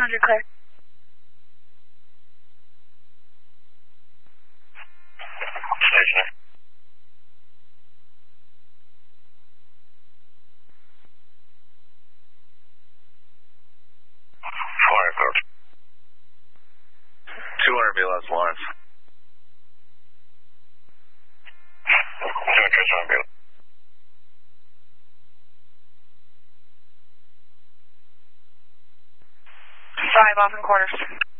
200 clear. Stationary. Code. 200 BLS Lawrence. Doing Chris on BLS. 5 off in quarters.